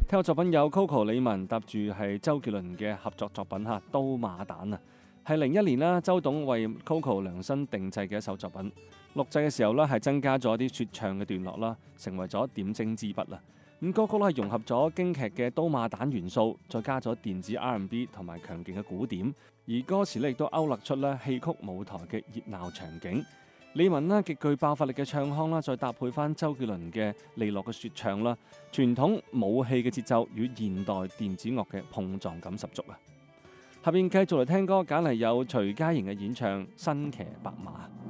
聽個作品有 Coco 李玟搭住係周杰倫嘅合作作品《刀馬旦》啊，係01年啦，周董為 Coco 量身定製嘅一首作品。錄製嘅時候咧係增加咗啲説唱嘅段落啦，成為咗點睛之筆啦。咁歌曲咧係融合咗京劇嘅刀馬旦元素，再加咗電子 R&B 同埋強勁嘅鼓點，而歌詞咧亦都勾勒出咧戲曲舞台嘅熱鬧場景。李玟啦極具爆發力嘅唱腔啦，再搭配翻周杰倫嘅利落嘅説唱啦，傳統武戲嘅節奏與現代電子樂嘅碰撞感十足啊！下邊繼續嚟聽歌，揀嚟有徐佳瑩嘅演唱《新騎白馬》。